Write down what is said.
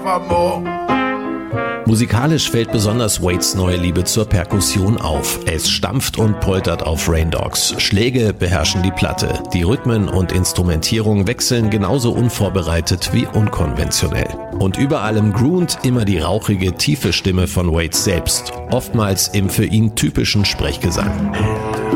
forevermore. Musikalisch fällt besonders Wades neue Liebe zur Perkussion auf. Es stampft und poltert auf Rain Dogs. Schläge beherrschen die Platte. Die Rhythmen und Instrumentierung wechseln genauso unvorbereitet wie unkonventionell. Und über allem groont immer die rauchige, tiefe Stimme von Wade selbst. Oftmals im für ihn typischen Sprechgesang.